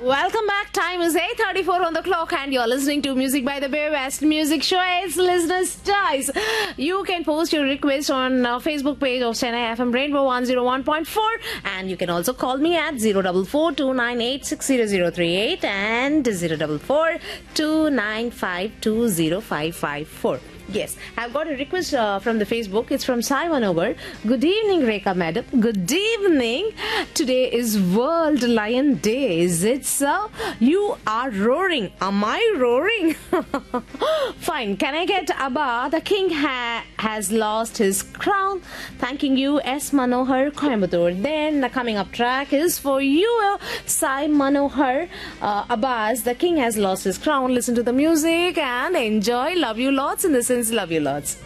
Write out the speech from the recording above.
Welcome back. Time is 8:34 on the clock and you're listening to Music by the Bay West Music Show. It's listeners' choice. You can post your request on Facebook page of Chennai FM Rainbow 101.4 and you can also call me at 044-298-60038 and 044-295-20554. Yes, I've got a request from the Facebook. It's from Simon Over. Good evening, Rekha Madam. Good evening. Today is World Lion Day. Is it so? You are roaring. Am I roaring? Fine. Can I get Abba? The king has lost his crown. Thanking you, S. Manohar, Coimbatore. Then the coming up track is for you, Sai Manohar. Abbas, the king has lost his crown. Listen to the music and enjoy. Love you lots in the sense. Love you lots.